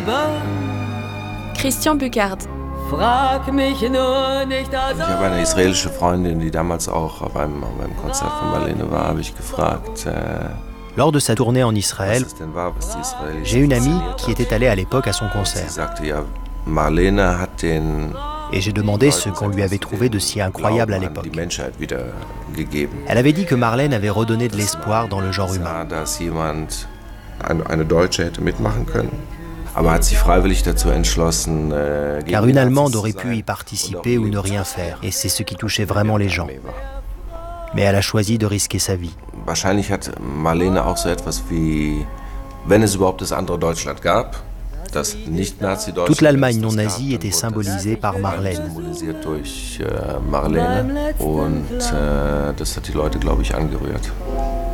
Christian Bucard. Ich habe eine israelische Freundin, die damals auch beim Konzert von Marlene war, habe ich gefragt. Lors de sa tournée en Israël, j'ai une amie qui était allée à l'époque à son concert. Et j'ai demandé ce qu'on lui avait trouvé de si incroyable à l'époque. Elle avait dit que Marlène avait redonné de l'espoir dans le genre humain. Car une Allemande aurait pu y participer ou ne rien faire, et c'est ce qui touchait vraiment les gens. Mais elle a choisi de risquer sa vie. Wahrscheinlich hat Marlene auch so etwas wie, wenn es überhaupt das andere Deutschland gab, das Nicht-Nazi-Deutschland. Toute l'Allemagne non nazie était symbolisée par Marlène. Symbolisiert durch Marlene und das hat die Leute, glaube ich, angerührt.